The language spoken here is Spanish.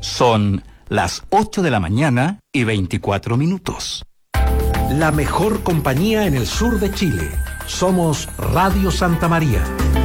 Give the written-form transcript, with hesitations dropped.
Son las 8 de la mañana y 24 minutos. La mejor compañía en el sur de Chile. Somos Radio Santa María.